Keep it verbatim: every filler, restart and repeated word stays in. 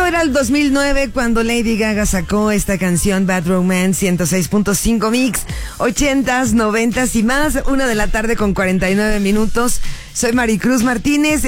era el dos mil nueve cuando Lady Gaga sacó esta canción Bad Romance. Ciento seis punto cinco Mix, ochentas, noventas y más. Una de la tarde con cuarenta y nueve minutos. Soy Maricruz Martínez.